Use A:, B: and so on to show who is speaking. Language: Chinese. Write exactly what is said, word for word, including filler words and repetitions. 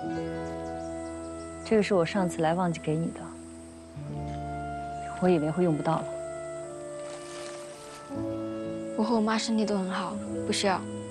A: 这个是我上次来忘记给你的，我以为会用不到了。
B: 我和我妈身体都很好，不需要。